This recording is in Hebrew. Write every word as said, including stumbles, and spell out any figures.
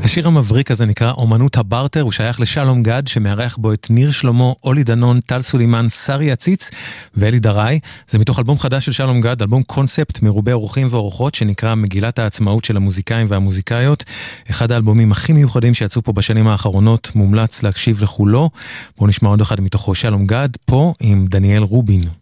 השיר המבריק הזה נקרא אומנות הברטר, הוא שייך לשלום גד שמארח בו את ניר שלמה, אולי דנון, טל סולימן, שרי עציץ ואלי דראי. זה מתוך אלבום חדש של שלום גד, אלבום קונספט מרובה אורחים ואורחות שנקרא מגילת העצמאות של המוזיקאים והמוזיקאיות. אחד האלבומים הכי מיוחדים שיצאו פה בשנים האחרונות, מומלץ להקשיב לכולו. בואו נשמע עוד אחד מתוכו, שלום גד, פה עם דניאל רובין.